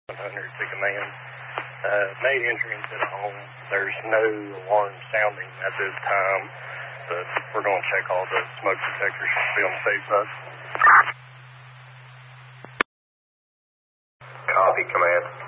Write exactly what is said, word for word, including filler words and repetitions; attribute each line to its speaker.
Speaker 1: one hundred to command. Uh, may entry into the home. There's no alarm sounding at this time, but we're going to check all the smoke detectors to be on the safe side.
Speaker 2: Copy, command.